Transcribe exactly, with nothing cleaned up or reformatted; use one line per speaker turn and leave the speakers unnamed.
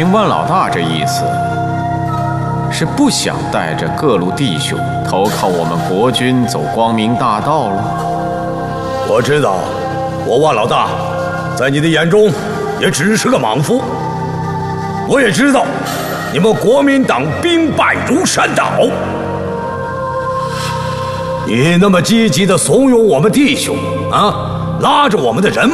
听万老大这意思，是不想带着各路弟兄投靠我们国军走光明大道了？
我知道，我万老大在你的眼中也只是个莽夫。我也知道，你们国民党兵败如山倒。你那么积极地怂恿我们弟兄啊，拉着我们的人